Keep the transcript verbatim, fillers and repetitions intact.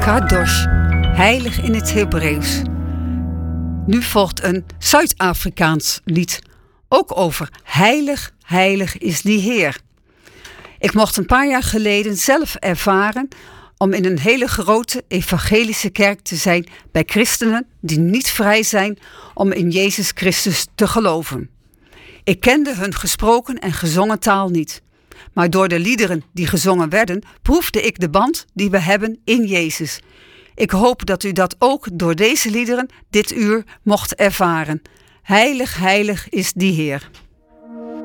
Kadosh, heilig in het Hebreeuws. Nu volgt een Zuid-Afrikaans lied, ook over heilig, heilig is die Heer. Ik mocht een paar jaar geleden zelf ervaren om in een hele grote evangelische kerk te zijn bij christenen die niet vrij zijn om in Jezus Christus te geloven. Ik kende hun gesproken en gezongen taal niet. Maar door de liederen die gezongen werden, proefde ik de band die we hebben in Jezus. Ik hoop dat u dat ook door deze liederen dit uur mocht ervaren. Heilig, heilig is die Heer.